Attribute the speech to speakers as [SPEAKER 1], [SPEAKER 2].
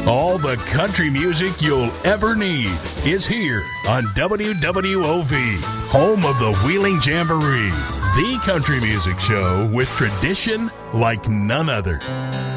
[SPEAKER 1] All the country music you'll ever need is here on WWOV, home of the Wheeling Jamboree, the country music show with tradition like none other.